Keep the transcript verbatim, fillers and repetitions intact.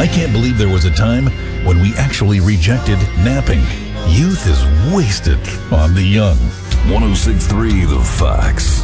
I can't believe there was a time when we actually rejected napping. Youth is wasted on the young. one oh six point three The Facts.